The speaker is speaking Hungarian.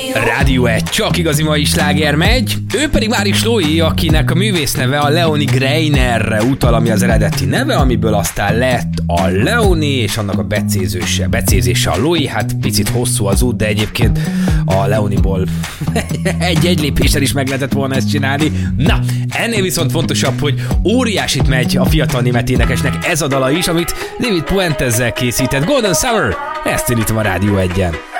Rádió 1, csak igazi mai sláger megy. Ő pedig Máris Lói, akinek a művész neve a Leoni Greiner utal, ami az eredeti neve, amiből aztán lett a Leoni, és annak a becézése a Lói. Hát picit hosszú az út, de egyébként a Leoniból egy lépéssel is meg lehetett volna ezt csinálni. Na, ennél viszont fontosabb, hogy óriásit megy a fiatal német énekesnek ez a dala is, amit David Puentezzel készített. Golden Summer, ezt indítom a Rádió 1-en.